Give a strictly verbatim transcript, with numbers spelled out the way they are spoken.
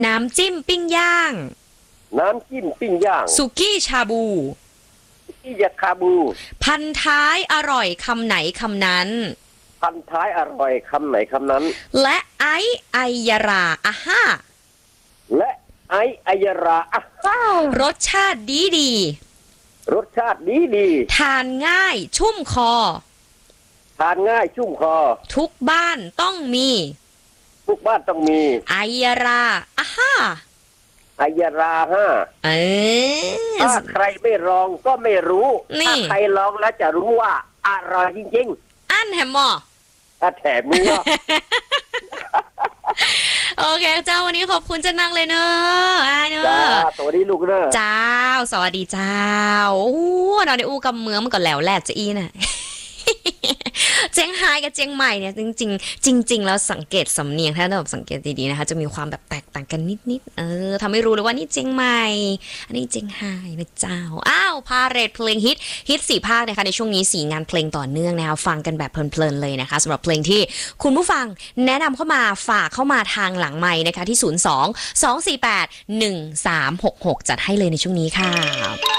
น้ำจิ้มปิ้งย่างน้ำจิ้มปิ้งย่างสุกี้ชาบูอิยาคาบูพันท้ายอร่อยคำไหนคำนั้นพันท้ายอร่อยคำไหนคำนั้นและไอไอยาราอะฮ่าและไอไอยาราอะฮ่ารสชาติดีดีรสชาติดีดีทานง่ายชุ่มคอทานง่ายชุ่มคอทุกบ้านต้องมีทุกบ้านต้องมีไอยาราอะฮ่าไอยาราห้าเออถ้าใครไม่ลองก็ไม่รู้ถ้าใครลองแล้วจะรู้ว่าอร่อยจริงๆอันแฮมมอถ้าแถมมือโอเคเจ้าวันนี้ขอบคุณจะนั่งเลยเนอะอ่าเนอะจ้าสวัสดีลูกเนอะเจ้าสวัสดีเจ้าโอ้นอนในอู่กับเมืองมันก็แล้วแหละจะอีน่ะเจียงไฮ้กับเจียงใหม่เนี่ยจริงๆจริงๆแล้วสังเกตสำเนียงถ้าแบบสังเกตดีๆนะคะจะมีความแบบแตกต่างกันนิดๆเออทำให้รู้เลยว่านี่เจียงใหม่อันนี้เจียงไฮ้นะเจ้าอ้าวพาเรทเพลงฮิตฮิตสี่ภาคนะคะในช่วงนี้สี่งานเพลงต่อเนื่องนะคะฟังกันแบบเพลินๆเลยนะคะสำหรับเพลงที่คุณผู้ฟังแนะนำเข้ามาฝากเข้ามาทางหลังไมค์นะคะที่ศูนย์ สอง สอง สี่ แปด หนึ่ง สาม หก หกจัดให้เลยในช่วงนี้ค่ะ